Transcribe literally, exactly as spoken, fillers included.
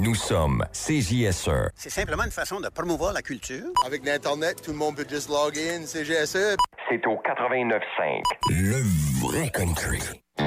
Nous sommes C J S E. C'est simplement une façon de promouvoir la culture. Avec l'Internet, tout le monde peut juste login, C G S E. C'est au quatre-vingt-neuf cinq. Le vrai country.